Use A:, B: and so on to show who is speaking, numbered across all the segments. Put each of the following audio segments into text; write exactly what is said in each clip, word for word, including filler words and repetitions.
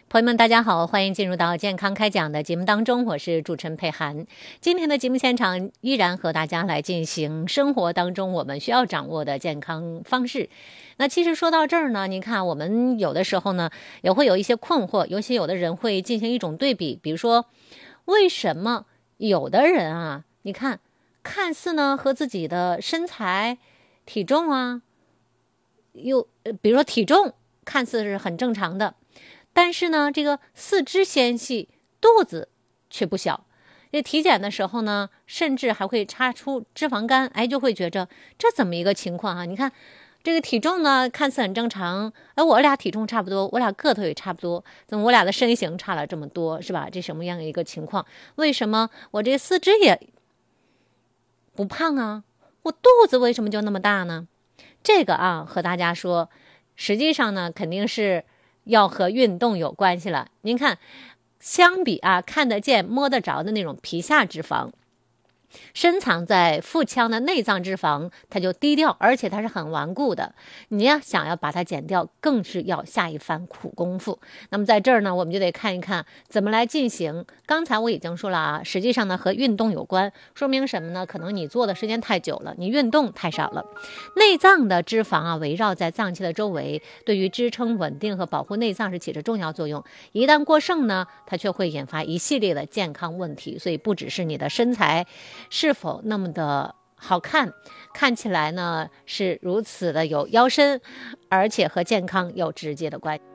A: 朋友们，大家好，欢迎进入到健康开讲的节目当中，我是主持人佩涵。今天的节目现场依然和大家来进行生活当中我们需要掌握的健康方式。那其实说到这儿呢，您看我们有的时候呢也会有一些困惑，尤其有的人会进行一种对比，比如说为什么有的人啊，你看看似呢和自己的身材体重啊又比如说体重看似是很正常的，但是呢这个四肢纤细，肚子却不小。这体检的时候呢甚至还会查出脂肪肝，哎，就会觉着这怎么一个情况啊？你看这个体重呢看似很正常，哎，我俩体重差不多，我俩个头也差不多，怎么我俩的身形差了这么多，是吧？这什么样的一个情况？为什么我这四肢也不胖啊，我肚子为什么就那么大呢？这个啊和大家说，实际上呢肯定是要和运动有关系了。您看相比啊看得见摸得着的那种皮下脂肪，深藏在腹腔的内脏脂肪它就低调，而且它是很顽固的，你要想要把它减掉更是要下一番苦功夫。那么在这儿呢我们就得看一看怎么来进行。刚才我已经说了啊，实际上呢和运动有关，说明什么呢？可能你做的时间太久了，你运动太少了。内脏的脂肪啊围绕在脏器的周围，对于支撑稳定和保护内脏是起着重要作用，一旦过剩呢它却会引发一系列的健康问题。所以不只是你的身材是否那么的好看，看起来呢是如此的有腰身，而且和健康有直接的关系。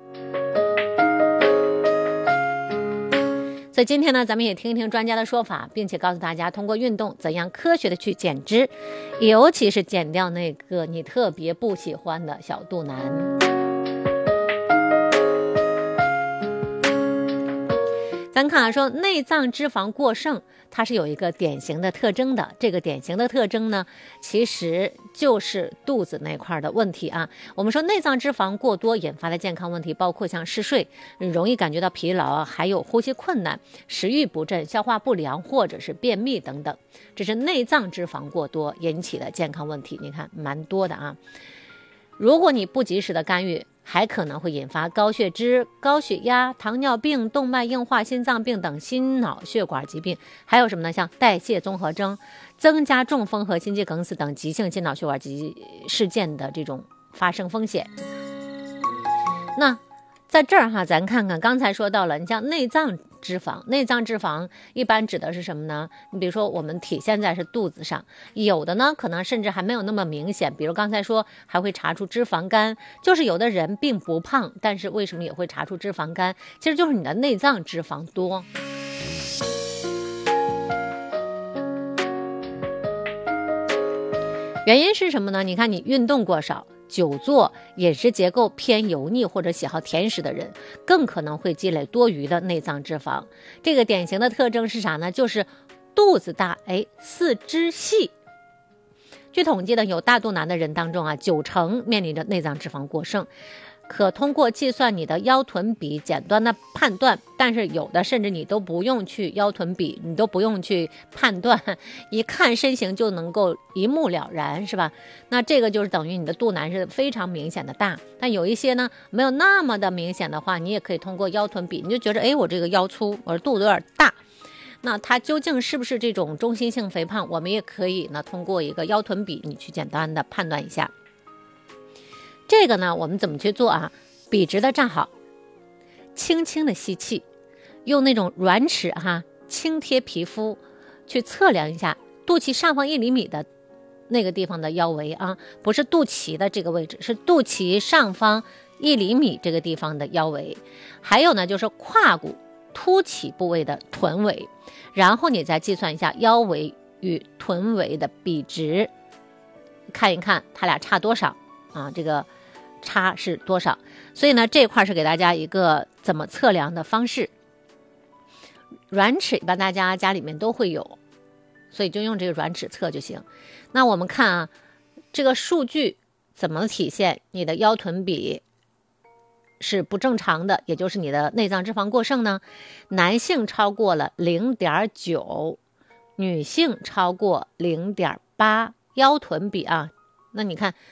A: 所以今天呢咱们也听一听专家的说法，并且告诉大家通过运动怎样科学的去减脂，尤其是减掉那个你特别不喜欢的小肚腩。咱看啊，说内脏脂肪过剩它是有一个典型的特征的，这个典型的特征呢其实就是肚子那块的问题啊。我们说内脏脂肪过多引发的健康问题包括像嗜睡、容易感觉到疲劳，还有呼吸困难、食欲不振、消化不良或者是便秘等等，这是内脏脂肪过多引起的健康问题。你看蛮多的啊。如果你不及时的干预，还可能会引发高血脂、高血压、糖尿病、动脉硬化、心脏病等心脑血管疾病，还有什么呢？像代谢综合征，增加中风和心肌梗死等急性心脑血管疾事件的这种发生风险。那在这儿哈，咱看看刚才说到了，你像内脏脂肪，内脏脂肪一般指的是什么呢？你比如说我们体现在是肚子上，有的呢可能甚至还没有那么明显，比如刚才说还会查出脂肪肝，就是有的人并不胖，但是为什么也会查出脂肪肝？其实就是你的内脏脂肪多。原因是什么呢？你看你运动过少、久坐、饮食结构偏油腻或者喜好甜食的人，更可能会积累多余的内脏脂肪。这个典型的特征是啥呢？就是肚子大，哎，四肢细。据统计呢，有大肚腩的人当中啊，九成面临着内脏脂肪过剩。可通过计算你的腰臀比简单的判断，但是有的甚至你都不用去腰臀比，你都不用去判断，一看身形就能够一目了然，是吧？那这个就是等于你的肚腩是非常明显的大。但有一些呢没有那么的明显的话，你也可以通过腰臀比，你就觉得哎，我这个腰粗，我的肚子有点大，那它究竟是不是这种中心性肥胖，我们也可以呢通过一个腰臀比你去简单的判断一下。这个呢我们怎么去做啊？笔直的站好，轻轻的吸气，用那种软尺哈轻贴皮肤去测量一下肚脐上方一厘米的那个地方的腰围啊，不是肚脐的这个位置，是肚脐上方一厘米这个地方的腰围。还有呢就是胯骨凸起部位的臀围，然后你再计算一下腰围与臀围的比值，看一看它俩差多少啊，这个差是多少。所以呢这块是给大家一个怎么测量的方式。软尺一般大家家里面都会有，所以就用这个软尺测就行。那我们看啊，这个数据怎么体现你的腰臀比是不正常的，也就是你的内脏脂肪过剩呢？男性超过了 零点九， 女性超过 零点八， 腰臀比啊，那你看